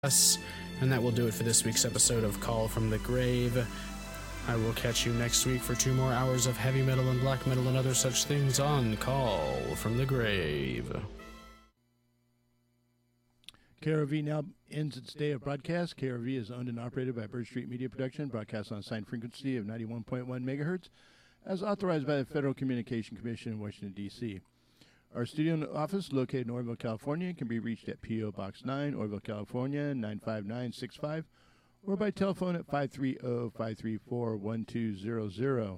us. And that will do it for this week's episode of Call from the Grave. I will catch you next week for 2 more hours of heavy metal and black metal and other such things on Call from the Grave. KRV now ends its day of broadcast. KRV is owned and operated by Bird Street Media Production, broadcast on a assigned frequency of 91.1 megahertz, as authorized by the Federal Communication Commission in Washington, D.C. Our studio and office, located in Oroville, California, can be reached at P.O. Box 9, Oroville, California, 95965, or by telephone at 530-534-1200.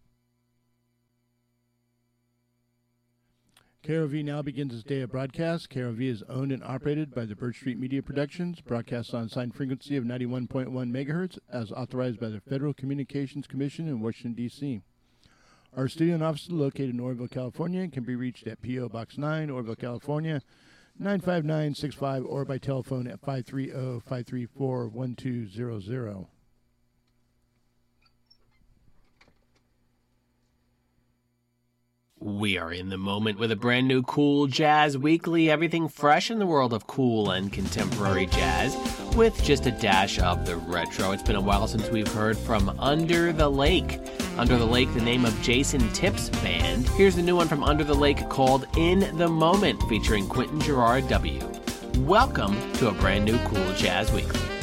KRV now begins its day of broadcast. KRV is owned and operated by the Bird Street Media Productions, broadcast on a assigned frequency of 91.1 megahertz, as authorized by the Federal Communications Commission in Washington, D.C. Our studio and office, located in Oroville, California, can be reached at P.O. Box 9, Oroville, California, 95965, or by telephone at 530-534-1200. We are in the moment with a brand new Cool Jazz Weekly, everything fresh in the world of cool and contemporary jazz, with just a dash of the retro. It's been a while since we've heard from Under the Lake. Under the Lake, the name of Jason Tipp's band. Here's the new one from Under the Lake called In the Moment, featuring Quentin Gerard W. Welcome to a brand new Cool Jazz Weekly.